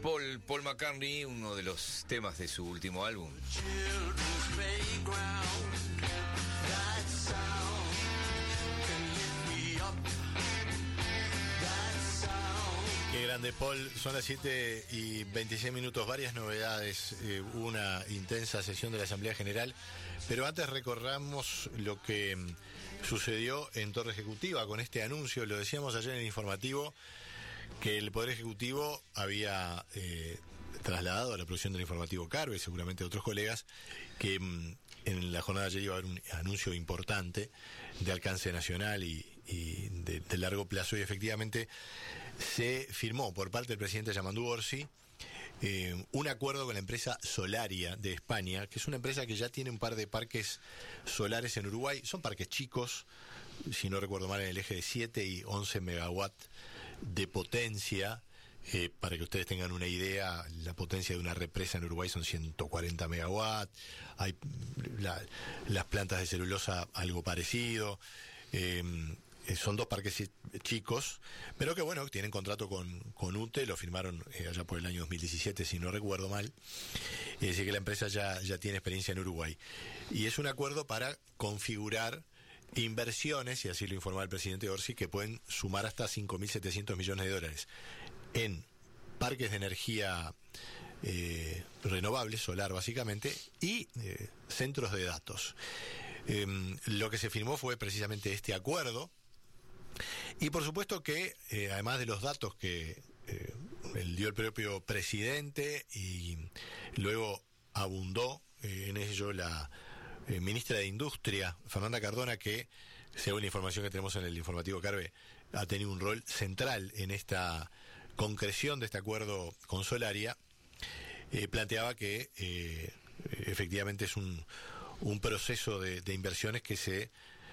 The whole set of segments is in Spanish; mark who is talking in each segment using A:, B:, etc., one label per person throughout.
A: Paul McCartney, uno de los temas de su último álbum.
B: Qué grande, Paul. Son las 7:26, varias novedades, una intensa sesión de la Asamblea General, pero antes recorramos lo que sucedió en Torre Ejecutiva con este anuncio. Lo decíamos ayer en el informativo, que el Poder Ejecutivo había trasladado a la producción del informativo Carve, seguramente otros colegas, que en la jornada de ayer iba a haber un anuncio importante de alcance nacional y de largo plazo, y efectivamente se firmó por parte del presidente Yamandu Orsi un acuerdo con la empresa Solaria de España, que es una empresa que ya tiene un par de parques solares en Uruguay. Son parques chicos, si no recuerdo mal, en el eje de 7 y 11 megawatts de potencia. Para que ustedes tengan una idea, la potencia de una represa en Uruguay son 140 megawatts. Hay las plantas de celulosa, algo parecido. Son dos parques chicos, pero que bueno, tienen contrato con UTE, lo firmaron allá por el año 2017, si no recuerdo mal. Es decir, que la empresa ya tiene experiencia en Uruguay. Y es un acuerdo para configurar inversiones, y así lo informó el presidente Orsi, que pueden sumar hasta 5.700 millones de dólares en parques de energía renovable, solar básicamente, y centros de datos. Lo que se firmó fue precisamente este acuerdo, y por supuesto que además de los datos que dio el propio presidente, y luego abundó en ello la ministra de Industria, Fernanda Cardona, que según la información que tenemos en el informativo Carve, ha tenido un rol central en esta concreción de este acuerdo con Solaria, planteaba que efectivamente es un proceso de inversiones que se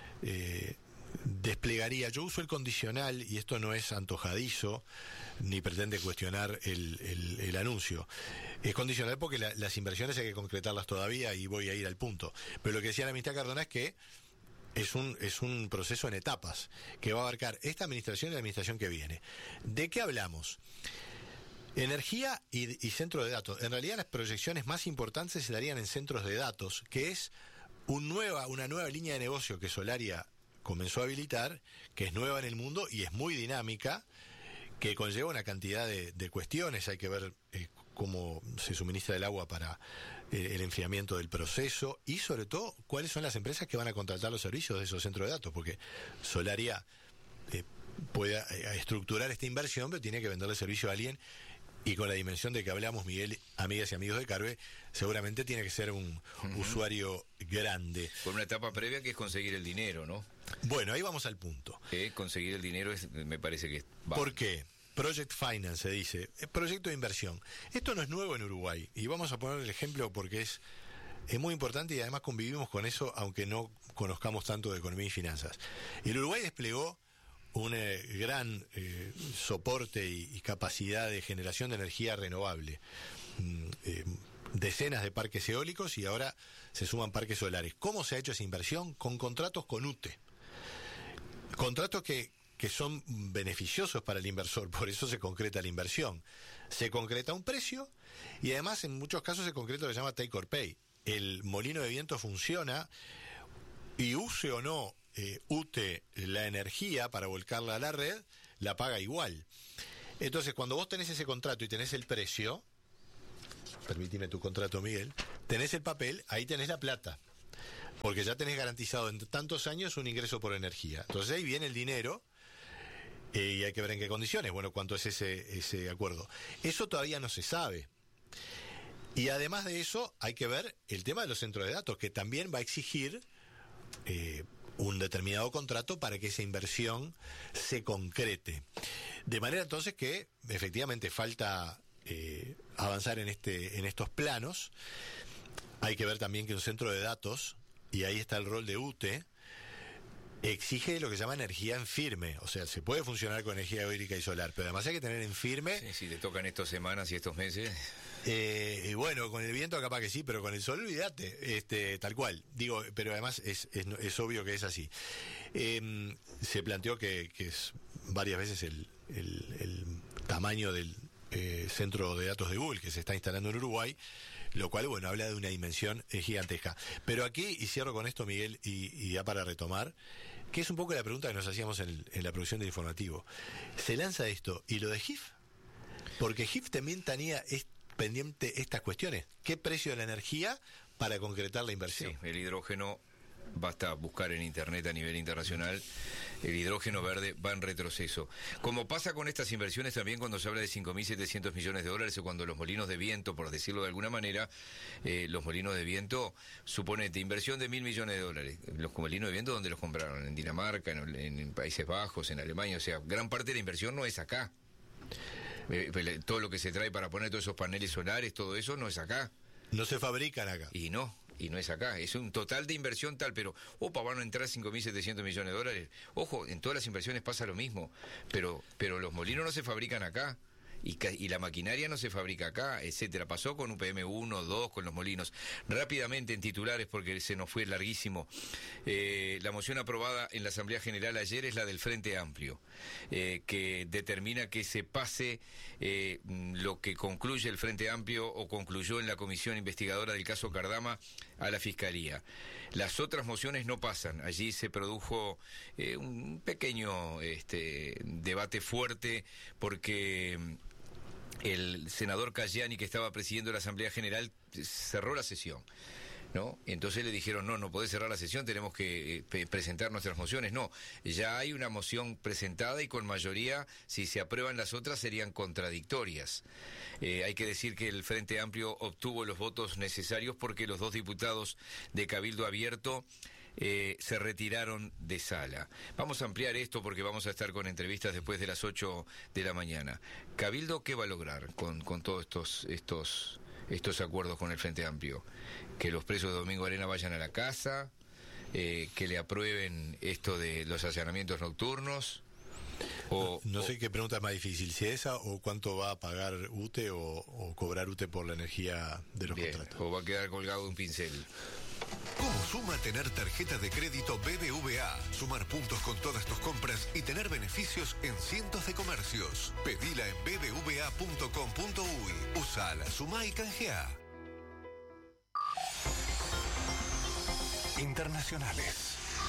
B: desplegaría. Yo uso el condicional, y esto no es antojadizo ni pretende cuestionar el anuncio. Es condicional porque las inversiones hay que concretarlas todavía, y voy a ir al punto. Pero lo que decía la ministra Cardona es que es un proceso en etapas que va a abarcar esta administración y la administración que viene. ¿De qué hablamos? Energía y centro de datos. En realidad las proyecciones más importantes se darían en centros de datos, que es una nueva línea de negocio que Solaria comenzó a habilitar, que es nueva en el mundo y es muy dinámica, que conlleva una cantidad de cuestiones. Hay que ver cómo se suministra el agua para el enfriamiento del proceso, y sobre todo cuáles son las empresas que van a contratar los servicios de esos centros de datos, porque Solaria puede estructurar esta inversión, pero tiene que venderle servicio a alguien, y con la dimensión de que hablamos, Miguel, amigas y amigos de Carve, seguramente tiene que ser un usuario grande.
A: Por una etapa previa que es conseguir el dinero, ¿no?
B: Bueno, ahí vamos al punto.
A: Conseguir el dinero me parece que va.
B: ¿Por qué? Project Finance se dice, proyecto de inversión. Esto no es nuevo en Uruguay, y vamos a poner el ejemplo porque es muy importante, y además convivimos con eso, aunque no conozcamos tanto de economía y finanzas. El Uruguay desplegó un gran soporte y capacidad de generación de energía renovable. Decenas de parques eólicos, y ahora se suman parques solares. ¿Cómo se ha hecho esa inversión? Con contratos con UTE. Contratos que son beneficiosos para el inversor, por eso se concreta la inversión. Se concreta un precio, y además en muchos casos se concreta lo que se llama take or pay. El molino de viento funciona, y use o no UTE la energía para volcarla a la red, la paga igual. Entonces, cuando vos tenés ese contrato y tenés el precio, permíteme tu contrato, Miguel, tenés el papel, ahí tenés la plata, porque ya tenés garantizado en tantos años un ingreso por energía. Entonces ahí viene el dinero, y hay que ver en qué condiciones. Bueno, cuánto es ese acuerdo. Eso todavía no se sabe. Y además de eso, hay que ver el tema de los centros de datos, que también va a exigir un determinado contrato para que esa inversión se concrete. De manera entonces que efectivamente falta avanzar en estos planos. Hay que ver también que un centro de datos, y ahí está el rol de UTE, exige lo que se llama energía en firme. O sea, se puede funcionar con energía eólica y solar, pero además hay que tener en firme.
A: Sí, si te tocan estas semanas y estos meses.
B: Y bueno, con el viento capaz que sí, pero con el sol olvídate, tal cual. Digo, pero además es obvio que es así. Se planteó que es varias veces el tamaño del centro de datos de Google que se está instalando en Uruguay, lo cual, bueno, habla de una dimensión gigantesca. Pero aquí, y cierro con esto, Miguel, y ya para retomar, que es un poco la pregunta que nos hacíamos en la producción del informativo. Se lanza esto, ¿y lo de GIF? Porque GIF también tenía pendiente estas cuestiones. ¿Qué precio de la energía para concretar la inversión?
A: Sí, el hidrógeno, basta buscar en internet a nivel internacional, el hidrógeno verde va en retroceso. Como pasa con estas inversiones también cuando se habla de 5.700 millones de dólares o cuando los molinos de viento, por decirlo de alguna manera, los molinos de viento, suponete, inversión de 1.000 millones de dólares. Los molinos de viento, ¿dónde los compraron? En Dinamarca, en Países Bajos, en Alemania. O sea, gran parte de la inversión no es acá. Todo lo que se trae para poner todos esos paneles solares, todo eso no es acá.
B: No se fabrican acá.
A: Y no es acá, es un total de inversión tal, pero, van a entrar 5.700 millones de dólares. Ojo, en todas las inversiones pasa lo mismo, pero los molinos no se fabrican acá. Y la maquinaria no se fabrica acá, etcétera. Pasó con UPM 1, 2, con los molinos. Rápidamente en titulares, porque se nos fue larguísimo. La moción aprobada en la Asamblea General ayer es la del Frente Amplio, que determina que se pase lo que concluye el Frente Amplio o concluyó en la comisión investigadora del caso Cardama a la Fiscalía. Las otras mociones no pasan. Allí se produjo un pequeño debate fuerte porque el senador Cayani, que estaba presidiendo la Asamblea General, cerró la sesión, ¿no? Entonces le dijeron, no podés cerrar la sesión, tenemos que presentar nuestras mociones. No, ya hay una moción presentada y con mayoría, si se aprueban las otras, serían contradictorias. Hay que decir que el Frente Amplio obtuvo los votos necesarios porque los 2 diputados de Cabildo Abierto se retiraron de sala. Vamos a ampliar esto porque vamos a estar con entrevistas después de las 8 de la mañana. Cabildo, ¿qué va a lograr con todos estos acuerdos con el Frente Amplio? Que los presos de Domingo Arena vayan a la casa, que le aprueben esto de los allanamientos nocturnos.
B: No sé qué pregunta es más difícil, si esa o cuánto va a pagar UTE o cobrar UTE por la energía de los contratos.
A: O va a quedar colgado un pincel.
C: ¿Cómo suma tener tarjeta de crédito BBVA? Sumar puntos con todas tus compras y tener beneficios en cientos de comercios. Pedila en bbva.com.uy. Usala, sumá y canjeá. Internacionales.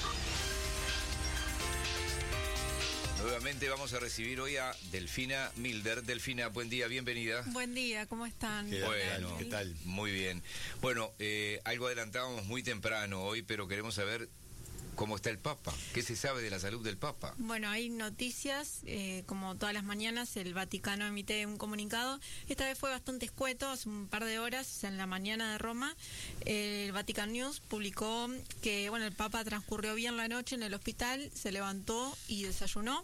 A: Nuevamente vamos a recibir hoy a Delfina Milder. Delfina, buen día, bienvenida.
D: Buen día, ¿cómo están?
A: Bueno,
B: ¿qué tal?
A: Muy bien. Bueno, algo adelantábamos muy temprano hoy, pero queremos saber cómo está el Papa. ¿Qué se sabe de la salud del Papa?
D: Bueno, hay noticias, como todas las mañanas el Vaticano emite un comunicado. Esta vez fue bastante escueto, hace un par de horas, o sea, en la mañana de Roma. El Vatican News publicó que el Papa transcurrió bien la noche en el hospital, se levantó y desayunó.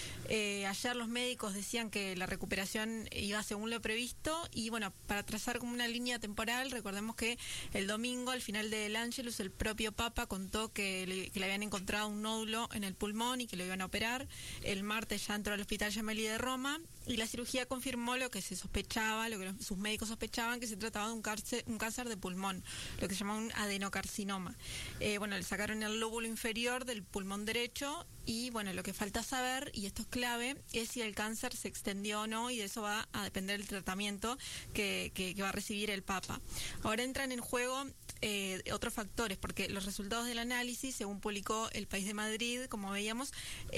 D: Ayer los médicos decían que la recuperación iba según lo previsto y para trazar como una línea temporal, recordemos que el domingo al final del Ángelus el propio Papa contó que le habían encontrado un nódulo en el pulmón y que lo iban a operar. El martes ya entró al Hospital Gemelli de Roma y la cirugía confirmó lo que se sospechaba, lo que sus médicos sospechaban, que se trataba de un cáncer de pulmón, lo que se llama un adenocarcinoma. Le sacaron el lóbulo inferior del pulmón derecho y lo que falta saber, y esto es clave, es si el cáncer se extendió o no, y de eso va a depender el tratamiento que va a recibir el Papa. Ahora entran en juego otros factores, porque los resultados del análisis, según publicó El País de Madrid, como veíamos,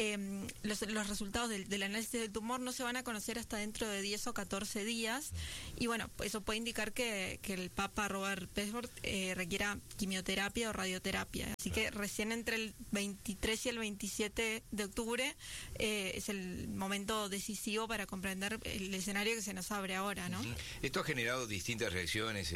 D: los resultados del análisis del tumor no se van a conocer hasta dentro de 10 o 14 días, y eso puede indicar que el Papa Robert Pesford requiera quimioterapia o radioterapia. Así que recién entre el 23 y el 27 de octubre es el momento decisivo para comprender el escenario que se nos abre ahora, ¿no?
A: Esto ha generado distintas reacciones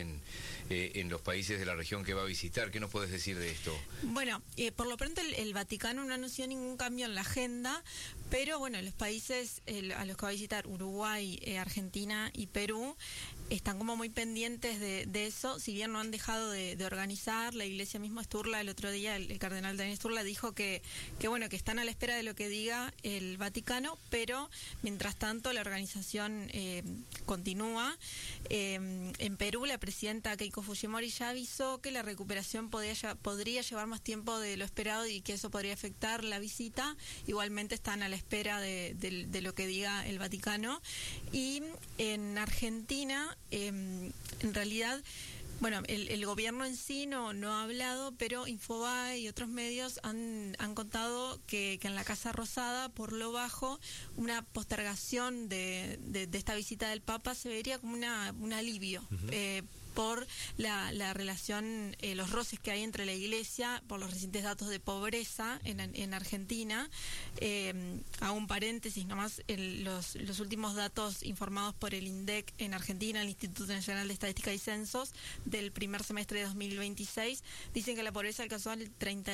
A: en los países de la región que va a visitar. ¿Qué nos puedes decir de esto?
D: Por lo pronto el Vaticano no anunció ningún cambio en la agenda, pero los países a los que va a visitar, Uruguay, Argentina y Perú, están como muy pendientes de eso, si bien no han dejado de organizar. La iglesia misma, Sturla, el otro día el cardenal Daniel Sturla dijo que están a la espera de lo que diga el Vaticano Vaticano, pero mientras tanto la organización continúa. En Perú, la presidenta Keiko Fujimori ya avisó que la recuperación podría llevar más tiempo de lo esperado y que eso podría afectar la visita. Igualmente están a la espera de lo que diga el Vaticano. Y en Argentina, en realidad, bueno, el gobierno en sí no ha hablado, pero Infobae y otros medios han contado que en la Casa Rosada, por lo bajo, una postergación de esta visita del Papa se vería como un alivio. Por la relación, los roces que hay entre la Iglesia, por los recientes datos de pobreza en Argentina. Hago un paréntesis nomás, los últimos datos informados por el INDEC en Argentina, el Instituto Nacional de Estadística y Censos, del primer semestre de 2026, dicen que la pobreza alcanzó al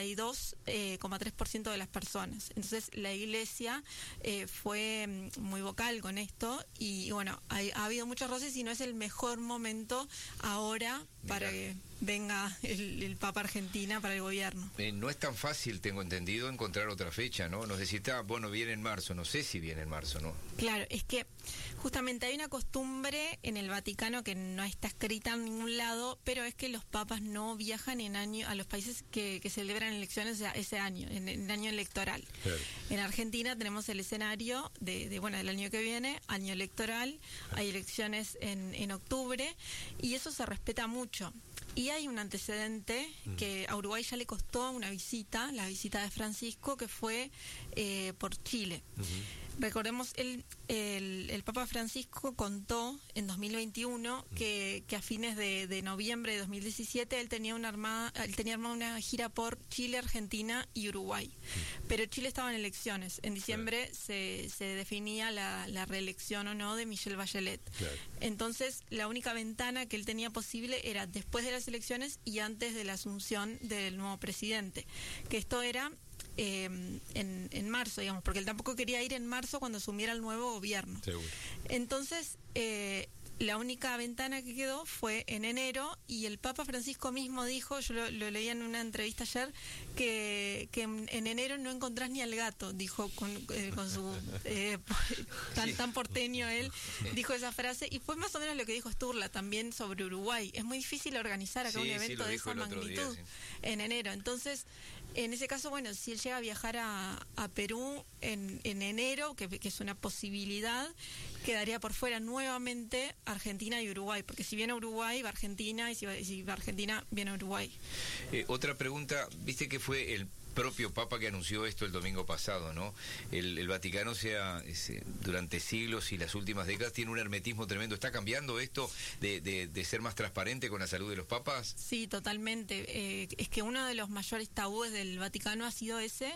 D: 32,3% de las personas. Entonces la Iglesia fue muy vocal con esto y bueno, ha habido muchos roces y no es el mejor momento ahora para que venga el Papa Argentina para el gobierno.
A: No es tan fácil, tengo entendido, encontrar otra fecha, ¿no? Nos decía, bueno, viene en marzo, no sé si viene en marzo, ¿no?
D: Claro, es que justamente hay una costumbre en el Vaticano que no está escrita en ningún lado, pero es que los papas no viajan a los países que celebran elecciones ese año, en año electoral. Claro. En Argentina tenemos el escenario del año que viene, año electoral, hay elecciones en octubre, y eso se respeta mucho. Y hay un antecedente que a Uruguay ya le costó la visita de Francisco, que fue por Chile. Recordemos, el Papa Francisco contó en 2021 que a fines de noviembre de 2017 él tenía armada una gira por Chile, Argentina y Uruguay. Pero Chile estaba en elecciones. En diciembre se definía la reelección o no de Michelle Bachelet. Claro. Entonces, la única ventana que él tenía posible era después de las elecciones y antes de la asunción del nuevo presidente. Que esto era en marzo, digamos, porque él tampoco quería ir en marzo cuando asumiera el nuevo gobierno. Seguro. Entonces, la única ventana que quedó fue en enero, y el Papa Francisco mismo dijo, yo lo leía en una entrevista ayer, que en enero no encontrás ni al gato, dijo con su tan porteño él, dijo esa frase, y fue más o menos lo que dijo Sturla también sobre Uruguay. Es muy difícil organizar acá un evento de esa magnitud en enero. Entonces, en ese caso, bueno, si él llega a viajar a Perú en enero, que es una posibilidad, quedaría por fuera nuevamente Argentina y Uruguay, porque si viene a Uruguay va a Argentina, y si va a Argentina viene a Uruguay.
A: Otra pregunta, viste que fue el propio Papa que anunció esto el domingo pasado, ¿no? El Vaticano durante siglos y las últimas décadas tiene un hermetismo tremendo. ¿Está cambiando esto de ser más transparente con la salud de los papas?
D: Sí, totalmente. Es que uno de los mayores tabúes del Vaticano ha sido ese,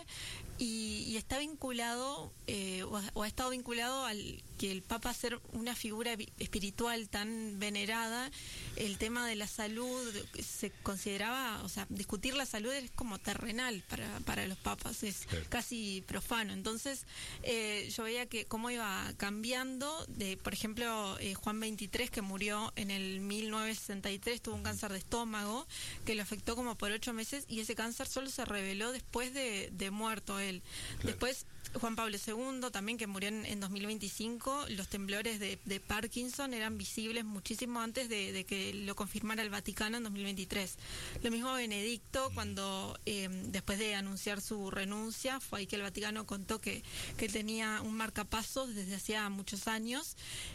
D: y está vinculado, o ha estado vinculado al que el Papa, ser una figura espiritual tan venerada, el tema de la salud se consideraba, o sea, discutir la salud es como terrenal para los papas, es casi profano. Entonces, yo veía que cómo iba cambiando, por ejemplo, Juan XXIII, que murió en el 1963, tuvo un cáncer de estómago que lo afectó como por 8 meses, y ese cáncer solo se reveló después de muerto él. Claro. Después, Juan Pablo II también, que murió en 2025, los temblores de Parkinson eran visibles muchísimo antes de que lo confirmara el Vaticano en 2023. Lo mismo Benedicto, cuando después de anunciar su renuncia, fue ahí que el Vaticano contó que tenía un marcapasos desde hacía muchos años,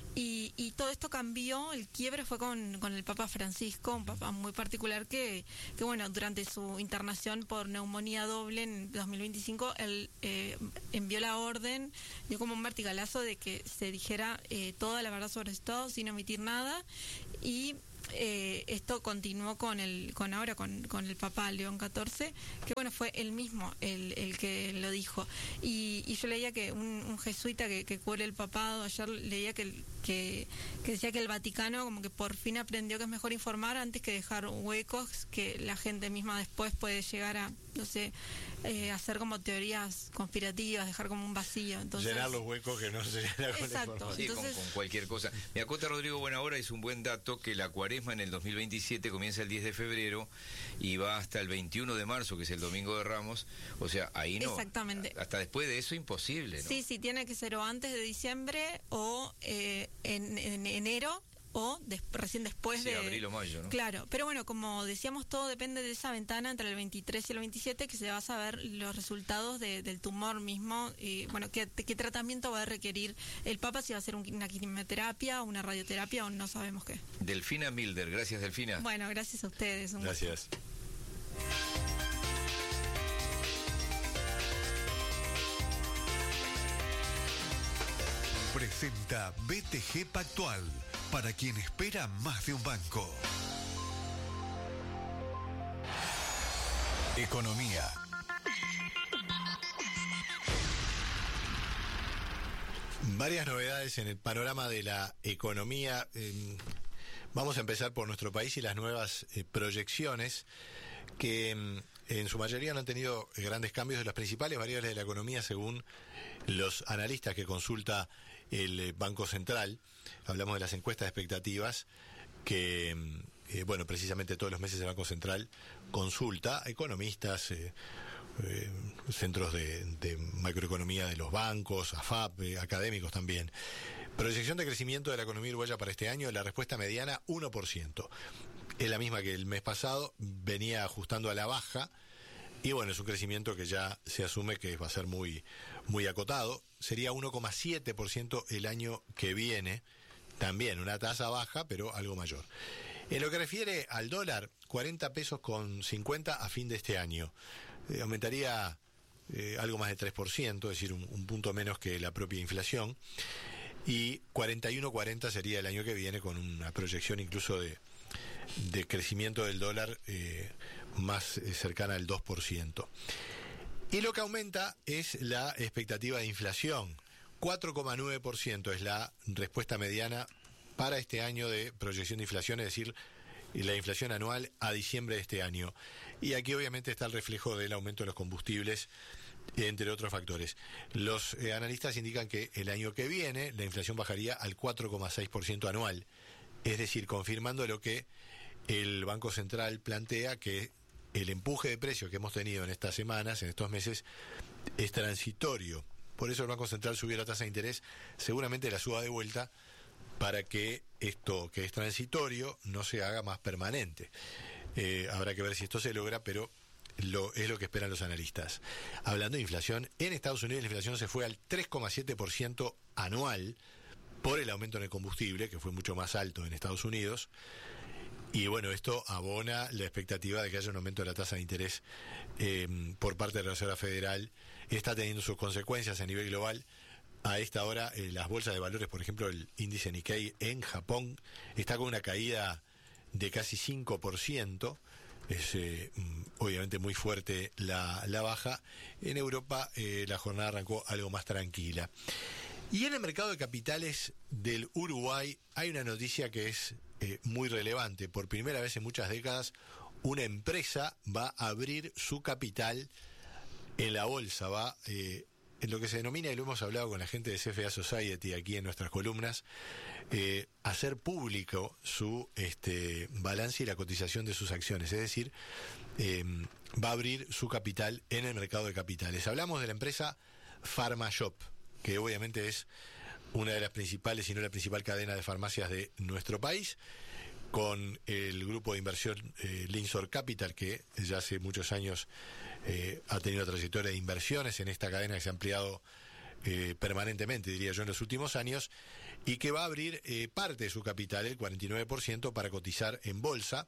D: y todo esto cambió. El quiebre fue con el Papa Francisco, un papa muy particular que bueno, durante su internación por neumonía doble en 2025, él envió la orden, dio como un martigalazo de que se dijera toda la verdad sobre esto sin omitir nada, y esto continuó con el Papa León XIV, que bueno, fue él mismo el que lo dijo. Y yo leía que un jesuita que cubre el papado, ayer leía que decía que el Vaticano como que por fin aprendió que es mejor informar antes que dejar huecos que la gente misma después puede llegar no sé, hacer como teorías conspirativas, dejar como un vacío. Entonces,
B: llenar los huecos que no se llenan con
D: exacto.
B: información.
A: Sí,
D: Entonces,
A: con cualquier cosa. Me acota Rodrigo Buenahora, es un buen dato que la cuaresma en el 2027 comienza el 10 de febrero y va hasta el 21 de marzo, que es el Domingo de Ramos. O sea, ahí no.
D: Exactamente.
A: Hasta después de eso, imposible, ¿no?
D: sí, tiene que ser o antes de diciembre o en enero o recién después
A: Sí,
D: de
A: abril o mayo, ¿no?
D: Claro, pero bueno, como decíamos, todo depende de esa ventana entre el 23 y el 27 que se va a saber los resultados del tumor mismo y bueno, qué tratamiento va a requerir el Papa, si va a ser una quimioterapia, una radioterapia o no sabemos qué.
A: Delfina Milder, gracias Delfina.
D: Bueno, gracias a ustedes. Un
B: Gracias.
C: Presenta BTG Pactual, para quien espera más de un banco. Economía.
B: Varias novedades en el panorama de la economía. Vamos a empezar por nuestro país y las nuevas proyecciones que en su mayoría no han tenido grandes cambios de las principales variables de la economía según los analistas que consulta el Banco Central. Hablamos de las encuestas de expectativas que, bueno, precisamente todos los meses el Banco Central consulta a economistas, centros de macroeconomía de los bancos, AFAP, académicos también. Proyección de crecimiento de la economía uruguaya para este año, la respuesta mediana 1%. Es la misma que el mes pasado, venía ajustando a la baja y bueno, es un crecimiento que ya se asume que va a ser muy acotado. Sería 1,7% el año que viene, también una tasa baja pero algo mayor. En lo que refiere al dólar, 40 pesos con 50 a fin de este año. Aumentaría algo más de 3%, es decir, un punto menos que la propia inflación. Y 41,40 sería el año que viene, con una proyección incluso de crecimiento del dólar más cercana al 2%. Y lo que aumenta es la expectativa de inflación. 4,9% es la respuesta mediana para este año de proyección de inflación, es decir, la inflación anual a diciembre de este año. Y aquí obviamente está el reflejo del aumento de los combustibles, entre otros factores. Los analistas indican que el año que viene la inflación bajaría al 4,6% anual, es decir, confirmando lo que el Banco Central plantea, que el empuje de precios que hemos tenido en estas semanas, en estos meses, es transitorio. Por eso el Banco Central subió la tasa de interés, seguramente la suba de vuelta, para que esto que es transitorio no se haga más permanente. Habrá que ver si esto se logra, pero es lo que esperan los analistas. Hablando de inflación, en Estados Unidos la inflación se fue al 3,7% anual por el aumento en el combustible, que fue mucho más alto en Estados Unidos. Y bueno, esto abona la expectativa de que haya un aumento de la tasa de interés por parte de la Reserva Federal. Está teniendo sus consecuencias a nivel global. A esta hora, las bolsas de valores, por ejemplo, el índice Nikkei en Japón está con una caída de casi 5%. Es obviamente muy fuerte la baja. En Europa la jornada arrancó algo más tranquila. Y en el mercado de capitales del Uruguay hay una noticia que es muy relevante. Por primera vez en muchas décadas, una empresa va a abrir su capital en la bolsa, va en lo que se denomina, y lo hemos hablado con la gente de CFA Society aquí en nuestras columnas, hacer público su balance y la cotización de sus acciones, es decir, va a abrir su capital en el mercado de capitales. Hablamos de la empresa PharmaShop, que obviamente es una de las principales, si no la principal cadena de farmacias de nuestro país, con el grupo de inversión Linsor Capital, que ya hace muchos años ha tenido una trayectoria de inversiones en esta cadena que se ha ampliado permanentemente, diría yo, en los últimos años, y que va a abrir parte de su capital, el 49%, para cotizar en bolsa,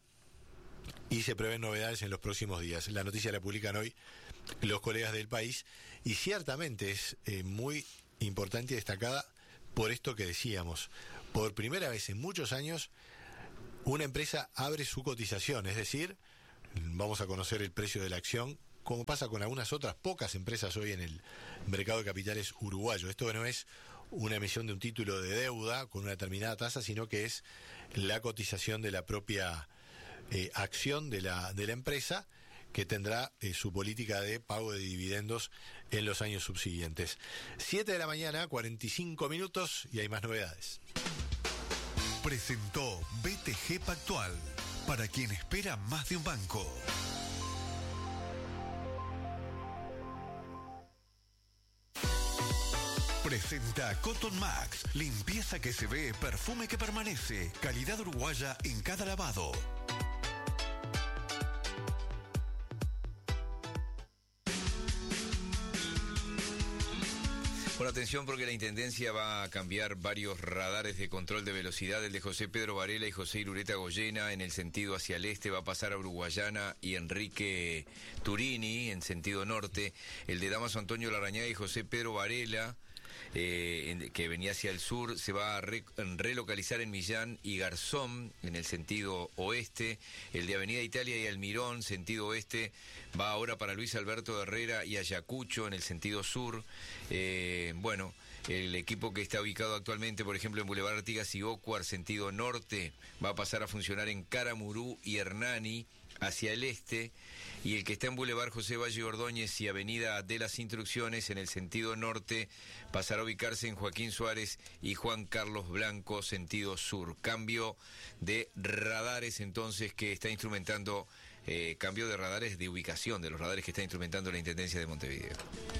B: y se prevén novedades en los próximos días. La noticia la publican hoy los colegas del país, y ciertamente es muy importante y destacada por esto que decíamos. Por primera vez en muchos años, una empresa abre su cotización, es decir, vamos a conocer el precio de la acción, como pasa con algunas otras pocas empresas hoy en el mercado de capitales uruguayo. Esto no es una emisión de un título de deuda con una determinada tasa, sino que es la cotización de la propia acción de la empresa, que tendrá su política de pago de dividendos en los años subsiguientes. 7 de la mañana, 45 minutos, y hay más novedades.
C: Presentó BTG Pactual, para quien espera más de un banco. Presenta Cotton Max, limpieza que se ve, perfume que permanece, calidad uruguaya en cada lavado.
A: Bueno, atención porque la Intendencia va a cambiar varios radares de control de velocidad. El de José Pedro Varela y José Irureta Goyena en el sentido hacia el este va a pasar a Uruguayana y Enrique Turini en sentido norte. El de Damaso Antonio Larrañaga y José Pedro Varela, que venía hacia el sur, se va a relocalizar en Millán y Garzón en el sentido oeste. El de Avenida Italia y Almirón, sentido oeste, va ahora para Luis Alberto Herrera y Ayacucho en el sentido sur. Bueno, el equipo que está ubicado actualmente, por ejemplo, en Boulevard Artigas y Ocuar, sentido norte, va a pasar a funcionar en Caramurú y Hernani hacia el este, y el que está en Boulevard José Valle Ordóñez y Avenida de las Instrucciones en el sentido norte pasará a ubicarse en Joaquín Suárez y Juan Carlos Blanco, sentido sur. Cambio de radares entonces que está instrumentando, cambio de radares de ubicación de los radares que está instrumentando la Intendencia de Montevideo.